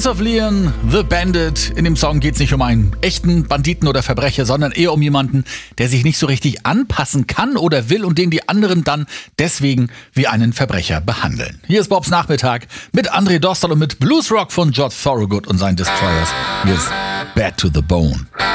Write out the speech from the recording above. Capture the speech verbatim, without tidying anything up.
Kings of Leon, The Bandit. In dem Song geht es nicht um einen echten Banditen oder Verbrecher, sondern eher um jemanden, der sich nicht so richtig anpassen kann oder will und den die anderen dann deswegen wie einen Verbrecher behandeln. Hier ist Bobs Nachmittag mit André Dostal und mit Bluesrock von George Thorogood und seinen Destroyers. Hier ist Bad to the Bone.